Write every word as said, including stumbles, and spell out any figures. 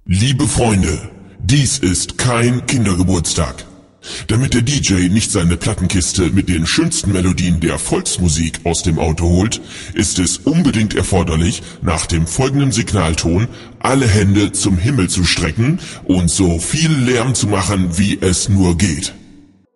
Liebe Freunde, dies ist kein Kindergeburtstag. Damit der D J nicht seine Plattenkiste mit den schönsten Melodien der Volksmusik aus dem Auto holt, ist es unbedingt erforderlich, nach dem folgenden Signalton alle Hände zum Himmel zu strecken und so viel Lärm zu machen, wie es nur geht.